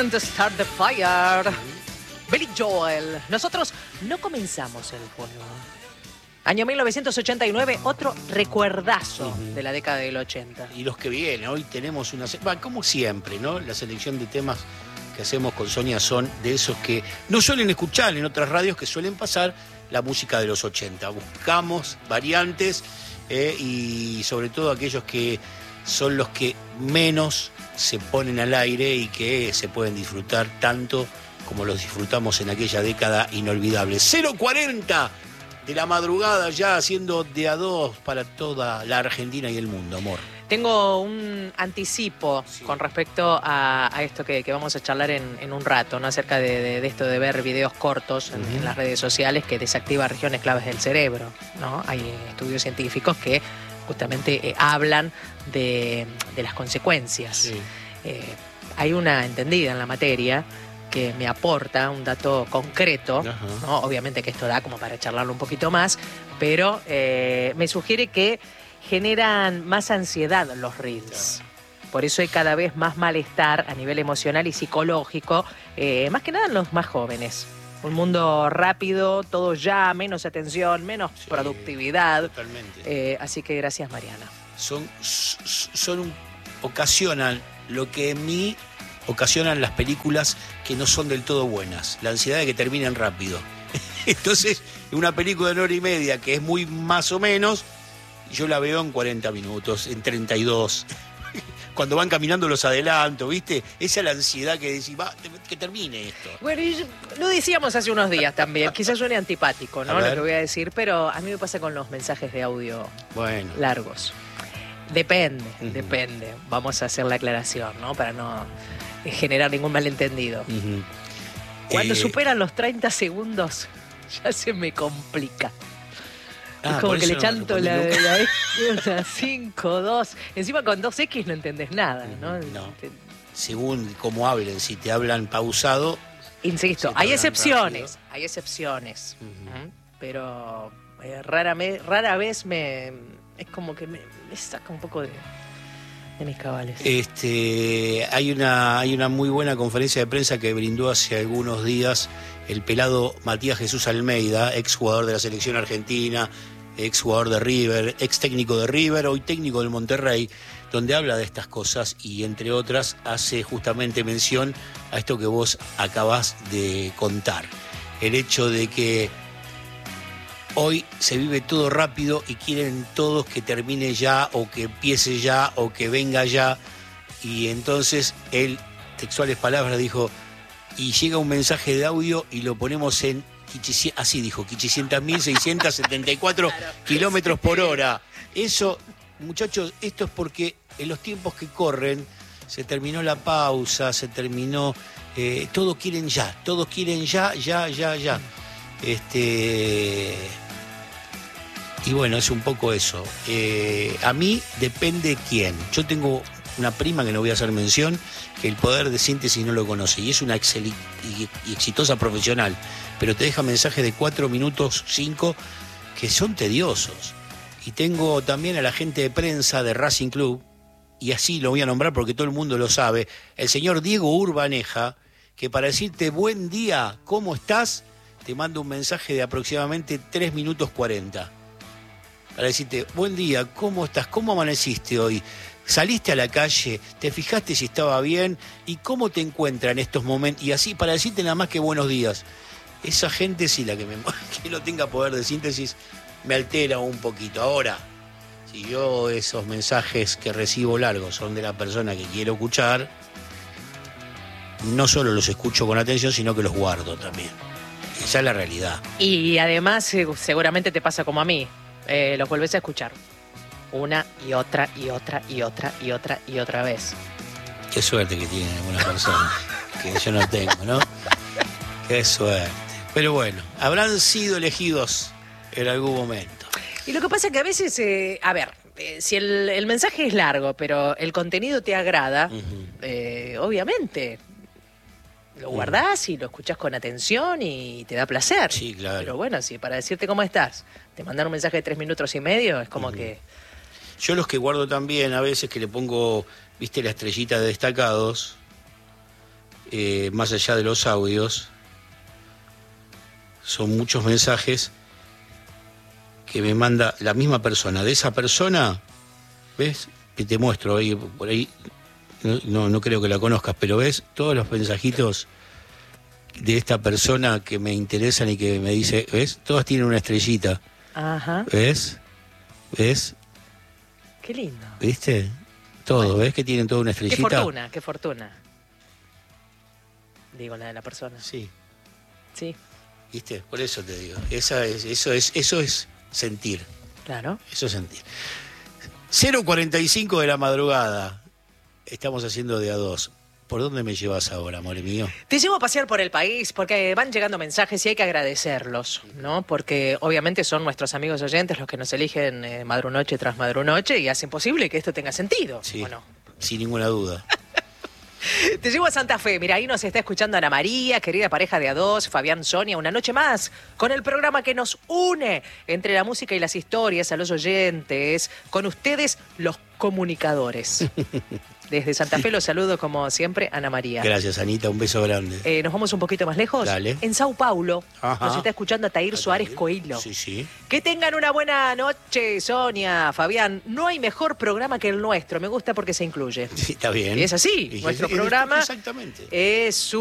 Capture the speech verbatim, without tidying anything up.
Can't Start the Fire. Billy Joel. Nosotros no comenzamos el fuego. Año mil novecientos ochenta y nueve, otro recuerdazo uh-huh. de la década del ochenta. Y los que vienen, hoy tenemos una... Bueno, como siempre, ¿no? La selección de temas que hacemos con Sonia son de esos que no suelen escuchar en otras radios, que suelen pasar la música de los ochenta. Buscamos variantes eh, y sobre todo aquellos que son los que menos se ponen al aire y que se pueden disfrutar tanto como los disfrutamos en aquella década inolvidable. cero cuarenta de la madrugada ya haciendo de a dos para toda la Argentina y el mundo, amor. Tengo un anticipo sí. con respecto a, a esto que, que vamos a charlar en, en un rato, ¿no? Acerca de, de, de esto de ver videos cortos en, uh-huh. en las redes sociales que desactiva regiones claves del cerebro, ¿no? Hay estudios científicos que justamente eh, hablan de, de las consecuencias. Sí. Eh, hay una entendida en la materia que me aporta un dato concreto, ¿no? Obviamente que esto da como para charlarlo un poquito más, pero eh, me sugiere que generan más ansiedad los reels. Claro. Por eso hay cada vez más malestar a nivel emocional y psicológico, eh, más que nada en los más jóvenes. Un mundo rápido, todo ya, menos atención, menos sí, productividad. Totalmente. Eh, así que gracias, Mariana. Son, son un, ocasionan lo que en mí ocasionan las películas que no son del todo buenas. La ansiedad de que terminen rápido. Entonces, una película de una hora y media que es muy más o menos, yo la veo en cuarenta minutos, en treinta y dos. Cuando van caminando los adelanto, ¿viste? Esa es la ansiedad que decís, va, que termine esto. Bueno, y lo decíamos hace unos días también. Quizás suene antipático, ¿no? Lo que voy a decir, pero a mí me pasa con los mensajes de audio bueno. largos. Depende, uh-huh. depende. Vamos a hacer la aclaración, ¿no? Para no generar ningún malentendido. Uh-huh. Cuando eh... superan los treinta segundos, ya se me complica. Ah, es como que le chanto no la, la, la cinco, dos. Encima con dos equis no entendés nada, ¿no? No. Según cómo hablen, si te hablan pausado. Insisto, si hay excepciones, rápido. hay excepciones. Uh-huh. ¿eh? Pero eh, rara, me, rara vez me. Es como que me, me saca un poco de. de mis cabales. Este, hay una, hay una muy buena conferencia de prensa que brindó hace algunos días el pelado Matías Jesús Almeida, ex jugador de la selección argentina, ex jugador de River, ex técnico de River, hoy técnico del Monterrey, donde habla de estas cosas y entre otras hace justamente mención a esto que vos acabás de contar. El hecho de que hoy se vive todo rápido y quieren todos que termine ya o que empiece ya o que venga ya. Y entonces él, textuales palabras, dijo, y llega un mensaje de audio y lo ponemos en, así dijo, quinientos mil seiscientos setenta y cuatro claro. kilómetros por hora. Eso, muchachos, esto es porque en los tiempos que corren se terminó la pausa, se terminó, eh, todos quieren ya, todos quieren ya, ya, ya, ya. Este... Y bueno, es un poco eso. Eh, a mí depende quién. Yo tengo una prima, que no voy a hacer mención, que el poder de síntesis no lo conoce. Y es una excel y, y exitosa profesional. Pero te deja mensajes de cuatro minutos, cinco, que son tediosos. Y tengo también a la gente de prensa de Racing Club, y así lo voy a nombrar porque todo el mundo lo sabe, el señor Diego Urbaneja, que para decirte buen día, ¿cómo estás?, te manda un mensaje de aproximadamente tres minutos cuarenta. Para decirte, buen día, ¿cómo estás? ¿Cómo amaneciste hoy? ¿Saliste a la calle? ¿Te fijaste si estaba bien? ¿Y cómo te encuentra en estos momentos? Y así, para decirte nada más que buenos días. Esa gente sí, la que, me, que no tenga poder de síntesis, me altera un poquito. Ahora, si yo esos mensajes que recibo largos son de la persona que quiero escuchar, no solo los escucho con atención, sino que los guardo también. Esa es la realidad. Y además, seguramente te pasa como a mí. Eh, los vuelves a escuchar una y otra y otra y otra y otra y otra vez. Qué suerte que tienen algunas personas que yo no tengo, ¿no? Qué suerte. Pero bueno, habrán sido elegidos en algún momento. Y lo que pasa es que a veces, eh, a ver, eh, si el, el mensaje es largo, pero el contenido te agrada, uh-huh. eh, obviamente lo guardás y lo escuchás con atención y te da placer. Sí, claro. Pero bueno, si para decirte cómo estás te mandan un mensaje de tres minutos y medio, es como uh-huh. que... Yo los que guardo también, a veces que le pongo, viste, la estrellita de destacados, eh, más allá de los audios, son muchos mensajes que me manda la misma persona. De esa persona, ¿ves? Que te muestro ahí, por ahí, no, no, no creo que la conozcas, pero ves todos los mensajitos de esta persona que me interesan y que me dice, ¿ves? Todas tienen una estrellita. Ajá. ¿Ves? ¿Ves? Qué lindo. ¿Viste? Todo, bueno. ¿Ves que tienen toda una estrellita? Qué fortuna, qué fortuna. Digo, la de la persona. Sí. Sí. ¿Viste? Por eso te digo. Esa es, eso es, eso es sentir. Claro. Eso es sentir. cero cuarenta y cinco de la madrugada. Estamos haciendo de a dos. ¿Por dónde me llevas ahora, amor mío? Te llevo a pasear por el país porque van llegando mensajes y hay que agradecerlos, ¿no? Porque obviamente son nuestros amigos oyentes los que nos eligen eh, madrunoche tras madrunoche y hacen posible que esto tenga sentido, sí, ¿o no? Sin ninguna duda. Te llevo a Santa Fe. Mira, ahí nos está escuchando Ana María, querida pareja de a dos, Fabián, Sonia, una noche más, con el programa que nos une entre la música y las historias a los oyentes, con ustedes los comunicadores. Desde Santa Fe los saludo como siempre, Ana María. Gracias, Anita, un beso grande. Eh, ¿Nos vamos un poquito más lejos? Dale. En Sao Paulo. Ajá. Nos está escuchando Atair Suárez Coelho. Sí, sí. Que tengan una buena noche, Sonia, Fabián. No hay mejor programa que el nuestro. Me gusta porque se incluye. Sí, está bien. Es así. Y Nuestro es, programa exactamente. es su